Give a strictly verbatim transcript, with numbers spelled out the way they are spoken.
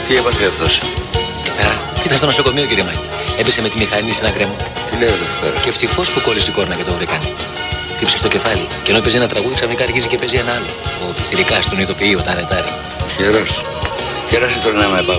Τι έπαθε αυτός? Άρα, ήταν στο νοσοκομείο, κύριε Μάκη. Έπεσε με τη μηχανή σε ένα γκρεμό. Τι λέει το φουκάρα? Και ευτυχώς που κόλλησε η κόρνα και το βρήκαν. Χτύπησε στο κεφάλι. Και ενώ παίζει ένα τραγούδι, ξαφνικά αρχίζει και παίζει ένα άλλο. Ο πιτσιρικάς τον ειδοποιεί, ο τάρε τάρε. Γερός. Κέρασε τον άμα